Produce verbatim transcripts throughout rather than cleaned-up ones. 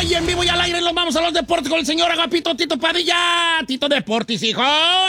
hoy en vivo y al aire nos vamos a los deportes con el señor Agapito Tito Padilla. Tito Deportes, hijo.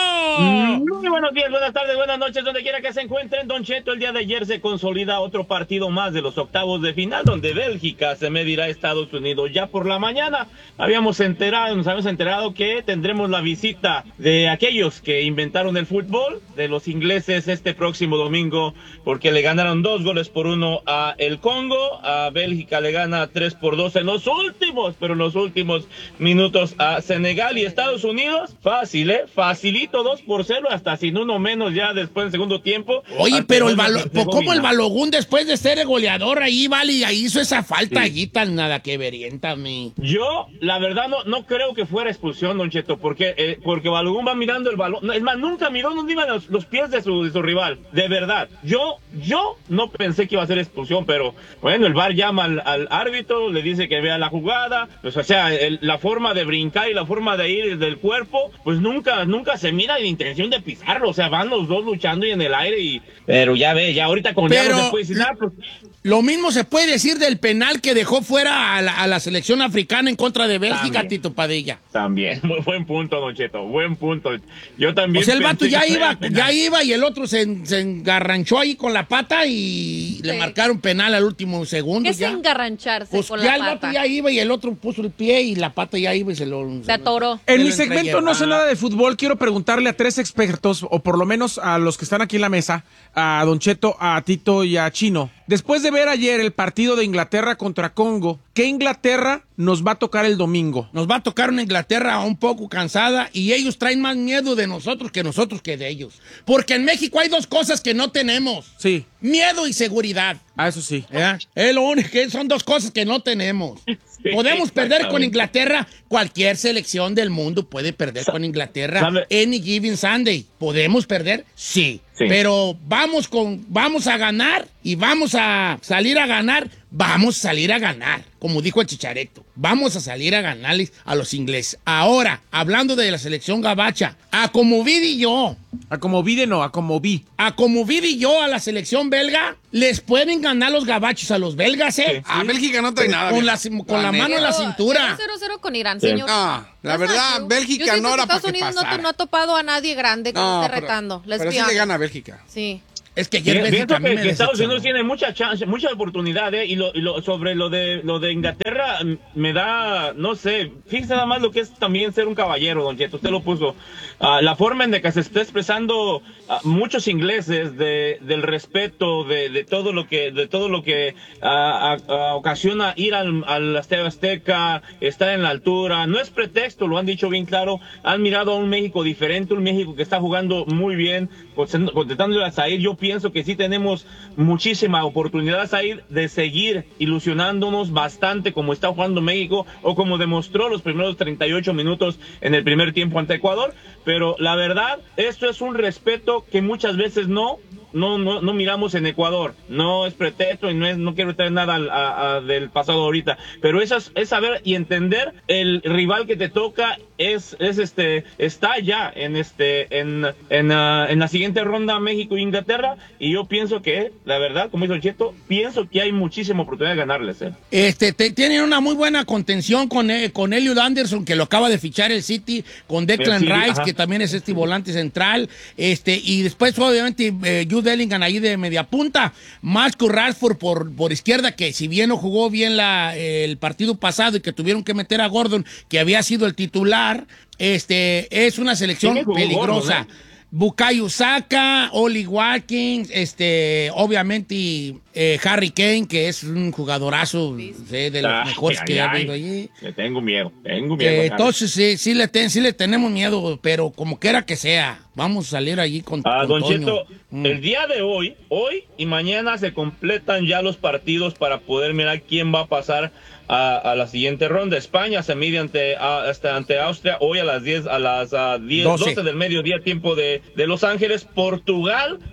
Muy buenos días, buenas tardes, buenas noches, donde quiera que se encuentren. Don Cheto, el día de ayer se consolida otro partido más de los octavos de final, donde Bélgica se medirá a Estados Unidos. Ya por la mañana habíamos enterado, nos habíamos enterado que tendremos la visita de aquellos que inventaron el fútbol, de los ingleses, este próximo domingo, porque le ganaron dos goles por uno a el Congo. A Bélgica le gana tres por dos en los últimos, pero en los últimos minutos a Senegal. Y Estados Unidos, fácil, ¿eh? Facilito, dos por cero, hasta sin uno menos ya después del segundo tiempo. Oye, pero el balo, ¿cómo el Balogún después de ser el goleador ahí, vale, y ahí hizo esa falta sí. allí tan nada que verienta, mi? Yo, la verdad, no, no creo que fuera expulsión, Don Cheto, porque, eh, porque Balogún va mirando el balón. Es más, nunca miró dónde iban los, los pies de su, de su rival, de verdad. Yo, yo no pensé que iba a ser expulsión, pero bueno, el V A R llama al, al árbitro, le dice que vea la jugada, pues o sea, el, la forma de brincar y la forma de ir del cuerpo, pues nunca, nunca se mira la intención de pisarlo, o sea, van los dos luchando y en el aire y, pero ya ve, ya ahorita con pero, ya no se puede decir nada, pues. Lo mismo se puede decir del penal que dejó fuera a la, a la selección africana en contra de Bélgica, también, Tito Padilla. También, muy buen punto, Don Cheto, buen punto. Yo también. O sea, el vato ya iba, ya iba y el otro se, se engarranchó ahí con la pata y sí. le marcaron penal al último segundo. ¿Qué ya. es engarrancharse pues con ya la pata? El vato ya iba y el otro puso el pie y la pata ya iba y se lo... Se atoró. En mi segmento No sé nada de fútbol, quiero preguntarle a tres expertos, o por lo menos a los que están aquí en la mesa, a Don Cheto, a Tito y a Chino. Después de ver ayer el partido de Inglaterra contra Congo, ¿qué Inglaterra nos va a tocar el domingo? Nos va a tocar una Inglaterra un poco cansada y ellos traen más miedo de nosotros que nosotros que de ellos. Porque en México hay dos cosas que no tenemos. Sí. Miedo y seguridad. Ah, eso sí. ¿Eh? Es lo único que son dos cosas que no tenemos. Sí, podemos perder con Inglaterra. Cualquier selección del mundo puede perder con Inglaterra. ¿Sabe? Any given Sunday. ¿Podemos perder? Sí. sí. Pero vamos con, vamos a ganar y vamos a salir a ganar. Vamos a salir a ganar, como dijo el Chichareto. Vamos a salir a ganarles a los ingleses. Ahora, hablando de la selección gabacha, a como vi yo. A como vi de no, a como vi. A como vi yo a la selección belga, les pueden ganar los gabachos a los belgas, ¿eh? Sí. A Bélgica no trae nada. Con la, con la mano en la cintura. cero cero con Irán, sí. señor. No, la verdad, yo, Bélgica yo no era para que Estados Unidos pasara. no, no ha topado a nadie grande que no, esté retando. Pero, pero sí le gana a Bélgica. Sí. Es que ayer Bien, que, que Estados Unidos tiene mucha chance, mucha oportunidad, ¿eh? Y, lo, y lo, sobre lo de lo de Inglaterra me da, no sé, fíjese nada más lo que es también ser un caballero, Don Cheto, usted lo puso. Uh, la forma en de que se está expresando uh, muchos ingleses de, del respeto, de, de todo lo que de todo lo que uh, uh, uh, ocasiona ir al, al Estadio Azteca, estar en la altura, no es pretexto, lo han dicho bien claro, han mirado a un México diferente, un México que está jugando muy bien, contestándole a Zaire. Yo pienso que sí tenemos muchísima oportunidad, Zaire, de seguir ilusionándonos bastante como está jugando México o como demostró los primeros treinta y ocho minutos en el primer tiempo ante Ecuador, pero la verdad, esto es un respeto que muchas veces no No, no, no miramos en Ecuador, no es pretexto y no es, no quiero traer nada a, a, del pasado ahorita, pero eso es, es saber y entender el rival que te toca es, es este, está ya en este, en, en, uh, en la siguiente ronda México e Inglaterra, y yo pienso que, la verdad, como dice el Cheto, pienso que hay muchísima oportunidad de ganarles, eh. Este, te, tienen una muy buena contención con, eh, con Elliot Anderson, que lo acaba de fichar el City, con Declan sí, Rice, ajá. que también es este volante central, este, y después obviamente eh, Bellingham ahí de media punta, más que Rashford por, por izquierda, que si bien no jugó bien la, eh, el partido pasado y que tuvieron que meter a Gordon, que había sido el titular, este, es una selección sí, peligrosa. Gordon, ¿eh? Bukayo Saka, Oli Watkins, este, obviamente eh, Harry Kane, que es un jugadorazo sí. Sí, de los ah, mejores ay, que ha habido allí. Le tengo miedo, tengo miedo. Eh, entonces sí, sí le, ten, sí le tenemos miedo, pero como quiera que sea, vamos a salir allí con, ah, con Don Cheto, mm. el día de hoy, hoy y mañana se completan ya los partidos para poder mirar quién va a pasar a, a la siguiente ronda. España se mide ante, a, hasta ante Austria hoy a las diez, a las uh, diez, doce del mediodía, tiempo de, de Los Ángeles. Portugal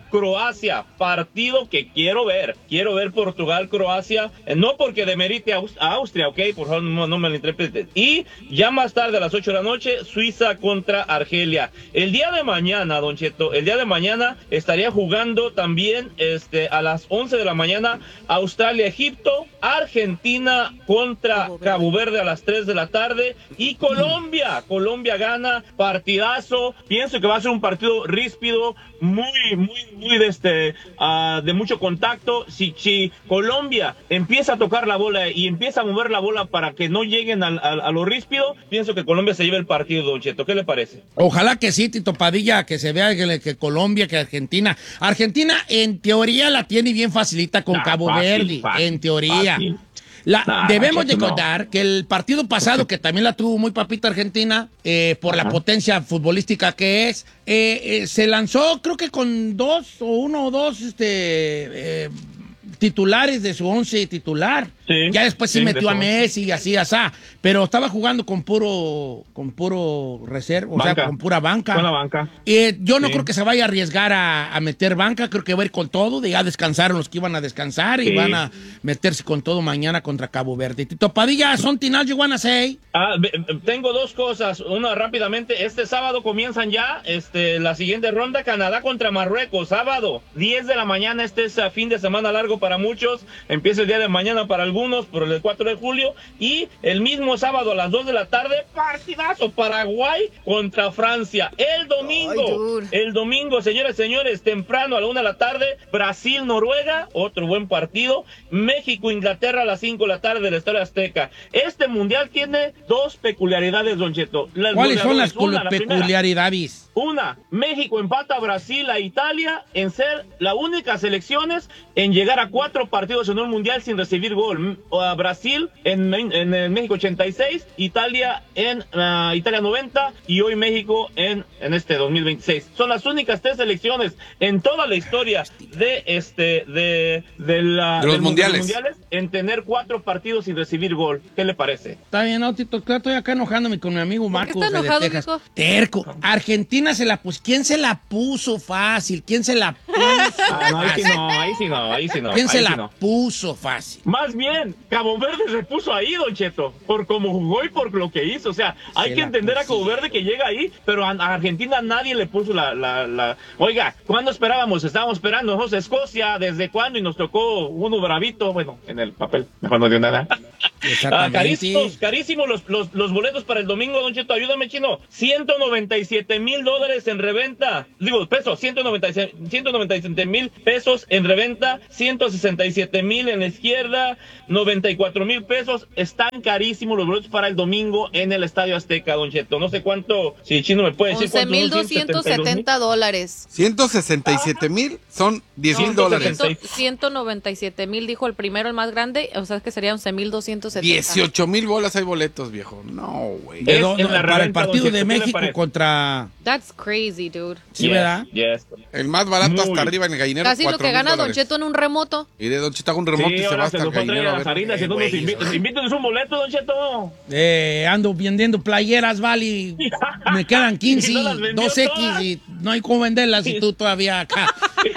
Croacia, partido que quiero ver. Quiero ver Portugal-Croacia, eh, no porque demerite a, a Austria, ok, por favor no, no me lo interpreten. Y ya más tarde a las ocho de la noche, Suiza contra Argelia. El día de mañana, Don Cheto, el día de mañana estaría jugando también este, a las once de la mañana Australia-Egipto, Argentina contra Cabo Verde. Cabo Verde a las tres de la tarde y Colombia, Colombia gana, partidazo, pienso que va a ser un partido ríspido, muy, muy, muy de este, uh, de mucho contacto. Si, si Colombia empieza a tocar la bola y empieza a mover la bola para que no lleguen al, al, a lo ríspido, pienso que Colombia se lleve el partido, Don Cheto. ¿Qué le parece? Ojalá que sí, Tito Padilla, que se vea que, que Colombia, que Argentina. Argentina, en teoría, la tiene bien facilita con nah, Cabo fácil, Verde, fácil, en teoría. Fácil. La, nah, debemos de contar no. que el partido pasado, que también la tuvo muy papita Argentina, eh, por Ajá. la potencia futbolística que es, eh, eh, se lanzó creo que con dos o uno o dos este, eh, titulares de su once titular. Sí, ya después sí, sí metió a Messi y así, así, pero estaba jugando con puro con puro reserva, o sea, con pura banca. Con la banca. Eh, yo no sí. creo que se vaya a arriesgar a, a meter banca, creo que va a ir con todo, de ya descansaron los que iban a descansar sí. y van a meterse con todo mañana contra Cabo Verde. Tito Padilla, something else you wanna say? Ah, tengo dos cosas, una rápidamente, este sábado comienzan ya este, la siguiente ronda, Canadá contra Marruecos, sábado, diez de la mañana, este es a fin de semana largo para muchos, empieza el día de mañana para algunos, por el cuatro de julio, y el mismo sábado a las dos de la tarde, partidazo, Paraguay contra Francia. El domingo, Ay, el domingo, señores, señores, temprano a la una de la tarde, Brasil-Noruega, otro buen partido, México-Inglaterra a las cinco de la tarde del Estadio Azteca. Este mundial tiene dos peculiaridades, Don Cheto. Las ¿Cuáles son las una, peculiaridades? Una, México empata a Brasil, a Italia, en ser la única selecciones en llegar a cuatro partidos en un mundial sin recibir gol. A Brasil en, en, en México ochenta y seis, Italia en uh, Italia noventa y hoy México en, en este dos mil veintiséis. Son las únicas tres selecciones en toda la historia de este de, de, la, de los mundiales. mundiales en tener cuatro partidos sin recibir gol. ¿Qué le parece? Está bien, no, Tito, estoy acá enojándome con mi amigo Marcos. ¿Por qué está enojado, de Texas. Mijo? Terco. Argentina se la puso. ¿Quién se la puso fácil? ¿Quién se la puso? Ah, no, ahí sí no, ahí sí no, ahí sí no. ¿Quién ahí se sí la no. puso fácil? Más bien, Cabo Verde se puso ahí, Don Cheto, por cómo jugó y por lo que hizo. O sea, hay se que entender a Cabo Verde que llega ahí, pero a, a Argentina nadie le puso la, la, la... Oiga, ¿cuándo esperábamos? Estábamos esperando, ¿no? Escocia, ¿desde cuándo? Y nos tocó uno bravito, bueno, en el papel, mejor no dio nada. Ah, carísimos, carísimos los, los, los boletos para el domingo, Don Cheto, ayúdame, chino. ciento noventa y siete mil dólares en reventa. Digo, pesos, ciento noventa y siete mil pesos en reventa, ciento sesenta y siete mil en la izquierda, noventa y cuatro mil pesos. Están carísimos los boletos para el domingo en el Estadio Azteca, Don Cheto. No sé cuánto, si el chino me puede decir cuánto. once mil doscientos setenta dólares. ciento sesenta y siete mil son diez mil dólares. ciento noventa y siete mil, dijo el primero, el más grande, o sea que sería once mil doscientos setenta. dieciocho mil bolas hay boletos, viejo. No, güey. No, no, para el partido de México contra... That's crazy, dude. Sí, yes, ¿verdad? Yes. El más barato Muy. hasta arriba en el gallinero. Casi lo que gana Don Cheto en un remoto. Y de Don Cheto haga un remoto sí, y se va hasta el gallinero. Las harinas, eh, entonces invítenos invítenos un boleto, Don Cheto. Eh, ando vendiendo playeras, vale. Me quedan quince, no dos equis todas. Y no hay cómo venderlas y tú todavía acá.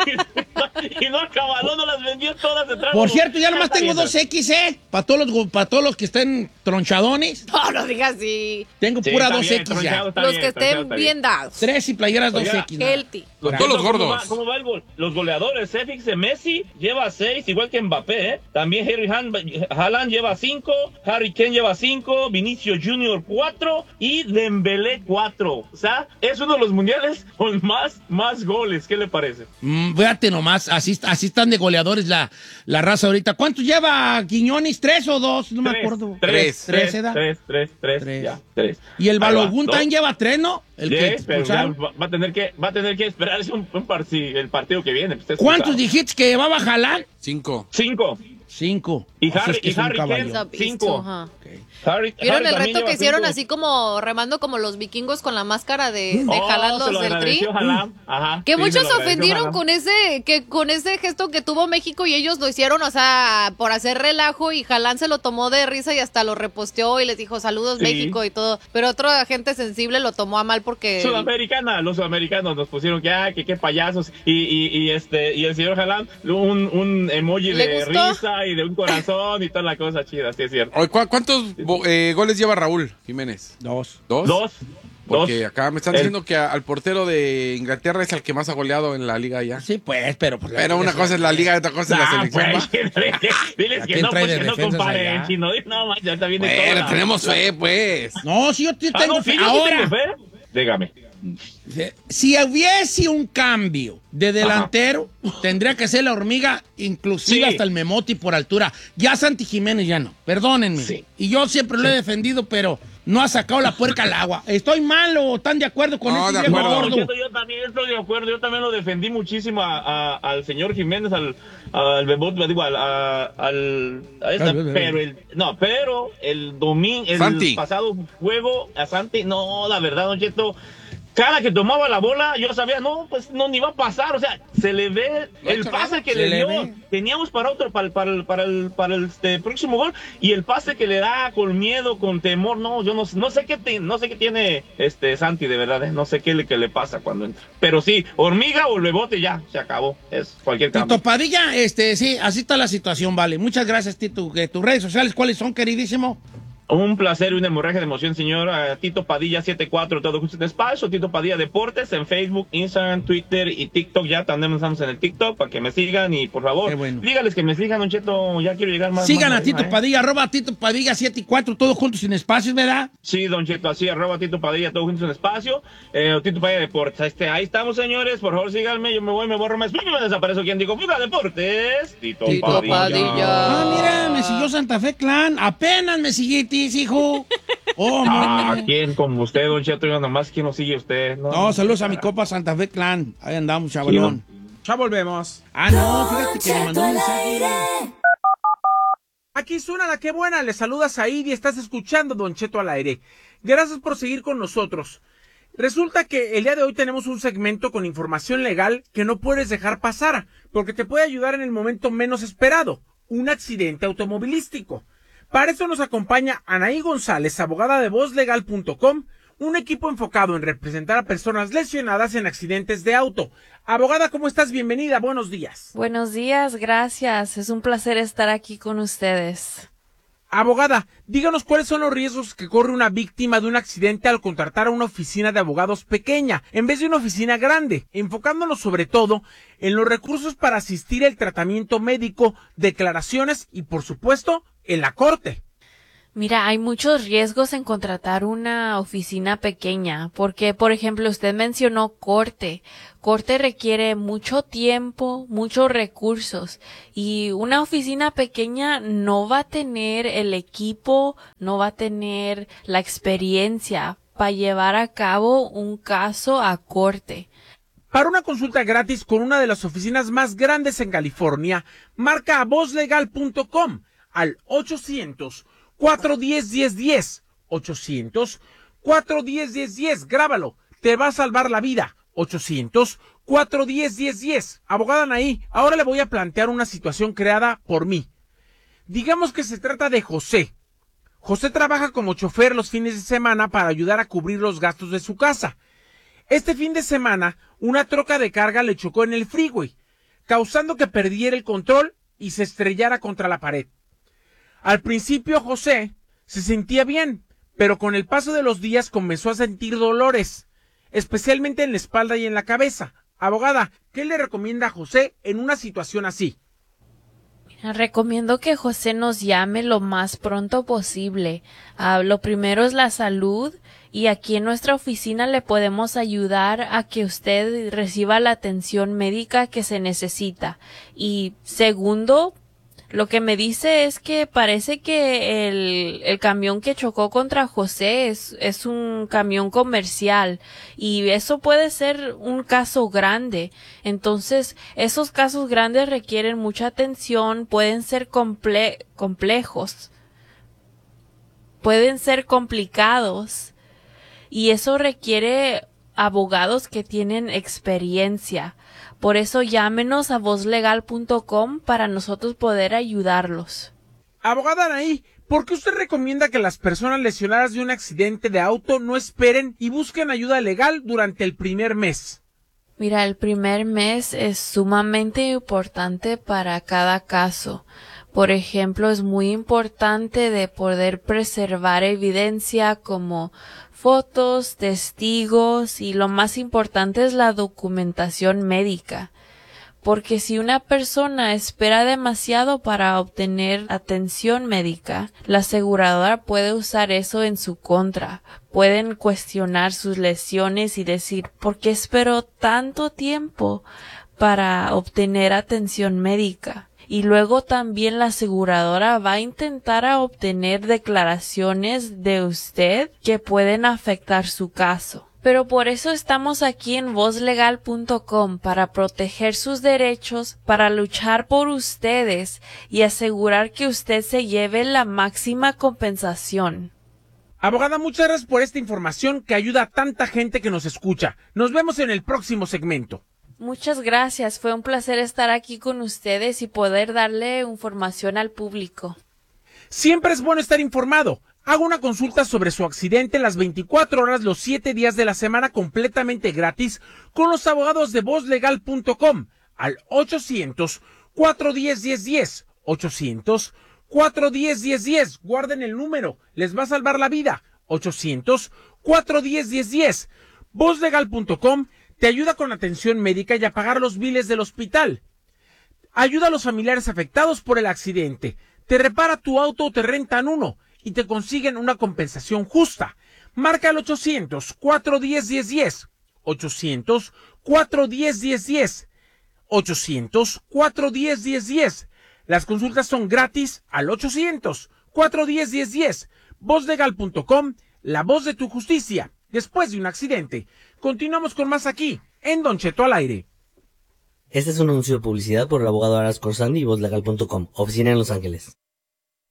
Y no acabó, no las vendió todas. Por cierto, ya nomás tengo dos equis, ¿eh? Para todos los, para todos los que estén tronchadones. No, no digas así. Tengo sí, pura dos equis ya. Los bien, que estén bien dados. Tres y playeras dos equis. Healthy. Con todos los gordos. ¿Cómo va, cómo va el gol? Los goleadores, ¿eh? Fíjese, Messi lleva seis, igual que Mbappé, ¿eh? También Harry Haaland lleva cinco, Harry Kane lleva cinco, Vinicius Junior cuatro y Dembélé cuatro. O sea, es uno de los mundiales con más, más goles. ¿Qué le parece? Mm, fíjate nomás, así, así están de goleadores la, la raza ahorita. ¿Cuántos lleva Quiñones? ¿Tres o dos? No tres, me acuerdo. Tres. ¿Tres, tres, edad? tres, tres, tres, tres, ya, tres. Y el Balogun también lleva tres, ¿no? El sí, que pero ya va a tener que va a tener que esperar un, un par, si el partido que viene. Pues, ¿cuántos dijiste que llevaba Haaland? Cinco. Cinco. Cinco. Y Harry, o sea, es que y Harry Kane, cinco. cinco. Uh-huh. Okay. Harry, ¿Vieron Harry el también reto lleva que hicieron cinco. así como remando como los vikingos con la máscara de, de Oh, jalandos se lo del tri? agradeció Haaland. Ajá, Que sí, se muchos lo se agradeció ofendieron Haaland. con ese, que con ese gesto que tuvo México y ellos lo hicieron, o sea, por hacer relajo y Haaland se lo tomó de risa y hasta lo reposteó y les dijo saludos Sí. México y todo. Pero otra gente sensible lo tomó a mal porque... Sudamericana, los sudamericanos nos pusieron que, ah, que qué payasos, y, y, y este, y el señor Haaland, un, un emoji ¿Le de gustó? risa y de un corazón y toda la cosa chida, sí es cierto. Oye, ¿cu- ¿Cuántos bo- eh, goles lleva Raúl Jiménez? Dos. ¿Dos? Dos. Porque dos. acá me están El- diciendo que a- al portero de Inglaterra es el que más ha goleado en la liga ya. Sí, pues, pero... Pues, Pero una cosa es la liga y otra cosa es la Ah, selección. pues, diles ¿A que quién no, trae pues de que no defensas comparen, allá? chino. No, man, ya está bien va. de Bueno, todo. tenemos fe, pues. No, sí, yo te- Ah, tengo no, sí, fe. yo sí Ahora, tengo fe. Dígame. si hubiese un cambio de delantero, tendría que ser la hormiga, inclusive Sí. hasta el Memoti por altura. Ya Santi Jiménez ya no, perdónenme. Sí. Y yo siempre lo he defendido, pero no ha sacado la puerca al agua. ¿Estoy mal o están de acuerdo con No, este de viejo acuerdo. gordo? Yo, yo también estoy de acuerdo, yo también lo defendí muchísimo a, a- al señor Jiménez, al, al Bebot, digo, al, a, al a esta, pero el, no, pero el domingo, el Santi. pasado juego a Santi, no, la verdad, Don Cheto, cada que tomaba la bola, yo sabía, no, pues no, ni va a pasar, o sea, se le ve No ha el hecho pase nada. que Se le le dio, ve. teníamos para otro, para, el- para el, para el, para el este, próximo gol, y el pase que le da con miedo, con temor, no, yo no, no sé qué, te- no sé qué tiene este Santi, de verdad, ¿eh? No sé qué le, qué le pasa cuando entra, pero sí, hormiga o el bebote ya, se acabó, es cualquier cambio. Tito Padilla, este, sí, así está la situación, vale. Muchas gracias, Tito. Que tus redes sociales, ¿cuáles son, queridísimo? Un placer y una hemorragia de emoción, señor. Uh, Tito Padilla setenta y cuatro, todo justo en espacio. Tito Padilla Deportes en Facebook, Instagram, Twitter y TikTok. Ya también estamos en el TikTok para que me sigan y por favor, Qué bueno. dígales que me sigan, Don Cheto. Ya quiero llegar más. Sigan más a Tito arriba, ¿eh? Padilla, arroba Tito Padilla siete y cuatro, todos juntos sin espacios, ¿verdad? Sí, Don Cheto, así, arroba Tito Padilla, todo juntos en espacio. Eh, Tito Padilla Deportes. Este, ahí estamos, señores. Por favor, síganme. Yo me voy, me borro más. Me desaparezco. ¿Quién digo? ¡Viva Deportes! Tito, Tito Padilla. Padilla. Ah, mira, me siguió Santa Fe Clan. Apenas me siguitis, hijo. Oh, Ah, no, ¿quién como usted, Don Cheto? Yo nomás, ¿quién nos sigue usted? No, no, saludos a mi copa Santa Fe Clan. Ahí andamos, chavalón. Ya volvemos. Ah, no, fíjate que me mandó un mensaje. Aquí suena la que buena, le saludas a Said y estás escuchando Don Cheto al aire. Gracias por seguir con nosotros. Resulta que el día de hoy tenemos un segmento con información legal que no puedes dejar pasar, porque te puede ayudar en el momento menos esperado, un accidente automovilístico. Para eso nos acompaña Anaí González, abogada de voz legal punto com, un equipo enfocado en representar a personas lesionadas en accidentes de auto. Abogada, ¿cómo estás? Bienvenida, buenos días. Buenos días, gracias. Es un placer estar aquí con ustedes. Abogada, díganos cuáles son los riesgos que corre una víctima de un accidente al contratar a una oficina de abogados pequeña en vez de una oficina grande, enfocándonos sobre todo en los recursos para asistir al tratamiento médico, declaraciones y, por supuesto, en la corte. Mira, hay muchos riesgos en contratar una oficina pequeña, porque, por ejemplo, usted mencionó corte. Corte requiere mucho tiempo, muchos recursos, y una oficina pequeña no va a tener el equipo, no va a tener la experiencia para llevar a cabo un caso a corte. Para una consulta gratis con una de las oficinas más grandes en California, marca a voz legal punto com al ochocientos, cuatro uno cero, uno cero uno cero. ochocientos, cuatro uno cero, uno cero uno cero. Grábalo. Te va a salvar la vida. ochocientos, cuatro uno cero, uno cero uno cero. Abogada Anaí, ahora le voy a plantear una situación creada por mí. Digamos que se trata de José. José trabaja como chofer los fines de semana para ayudar a cubrir los gastos de su casa. Este fin de semana, una troca de carga le chocó en el freeway, causando que perdiera el control y se estrellara contra la pared. Al principio José se sentía bien, pero con el paso de los días comenzó a sentir dolores, especialmente en la espalda y en la cabeza. Abogada, ¿qué le recomienda a José en una situación así? Mira, recomiendo que José nos llame lo más pronto posible. Uh, lo primero es la salud, y aquí en nuestra oficina le podemos ayudar a que usted reciba la atención médica que se necesita. Y segundo, lo que me dice es que parece que el, el camión que chocó contra José es, es un camión comercial, y eso puede ser un caso grande. Entonces, esos casos grandes requieren mucha atención, pueden ser comple- complejos. pueden ser complicados y eso requiere abogados que tienen experiencia. Por eso llámenos a voz legal punto com para nosotros poder ayudarlos. Abogada Anaí, ¿por qué usted recomienda que las personas lesionadas de un accidente de auto no esperen y busquen ayuda legal durante el primer mes? Mira, el primer mes es sumamente importante para cada caso. Por ejemplo, es muy importante de poder preservar evidencia como fotos, testigos y lo más importante es la documentación médica. Porque si una persona espera demasiado para obtener atención médica, la aseguradora puede usar eso en su contra. Pueden cuestionar sus lesiones y decir, ¿por qué esperó tanto tiempo para obtener atención médica? Y luego también la aseguradora va a intentar a obtener declaraciones de usted que pueden afectar su caso. Pero por eso estamos aquí en voz legal punto com, para proteger sus derechos, para luchar por ustedes y asegurar que usted se lleve la máxima compensación. Abogada, muchas gracias por esta información que ayuda a tanta gente que nos escucha. Nos vemos en el próximo segmento. Muchas gracias, fue un placer estar aquí con ustedes y poder darle información al público. Siempre es bueno estar informado. Haga una consulta sobre su accidente las veinticuatro horas, los siete días de la semana completamente gratis con los abogados de voz legal punto com al ochocientos, cuatro uno cero, uno cero uno cero. ochocientos, cuatro uno cero, uno cero uno cero. Guarden el número, les va a salvar la vida. ochocientos, cuatro uno cero, uno cero uno cero. voz legal punto com te ayuda con atención médica y a pagar los biles del hospital. Ayuda a los familiares afectados por el accidente. Te repara tu auto o te rentan uno y te consiguen una compensación justa. Marca al ochocientos, cuatro uno cero, uno cero uno cero. ochocientos, cuatro uno cero, uno cero uno cero. ochocientos, cuatro uno cero, uno cero uno cero. Las consultas son gratis al ochocientos, cuatro uno cero, uno cero uno cero. voz legal punto com, la voz de tu justicia. Después de un accidente. Continuamos con más aquí, en Don Cheto al aire. Este es un anuncio de publicidad por el abogado Aras Corsandi y voz legal punto com, oficina en Los Ángeles.